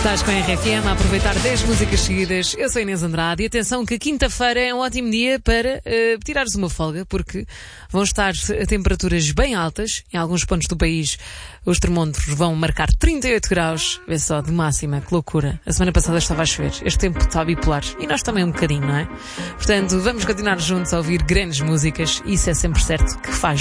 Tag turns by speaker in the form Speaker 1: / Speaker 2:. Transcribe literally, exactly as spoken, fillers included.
Speaker 1: Estás com a R F M a aproveitar dez músicas seguidas. Eu sou Inês Andrade e atenção que quinta-feira é um ótimo dia para uh, tirares uma folga, porque vão estar a temperaturas bem altas. Em alguns pontos do país os termómetros vão marcar trinta e oito graus. Vê só, de máxima, que loucura. A semana passada estava a chover. Este tempo está bipolar. E nós também um bocadinho, não é? Portanto, vamos continuar juntos a ouvir grandes músicas. Isso é sempre certo que faz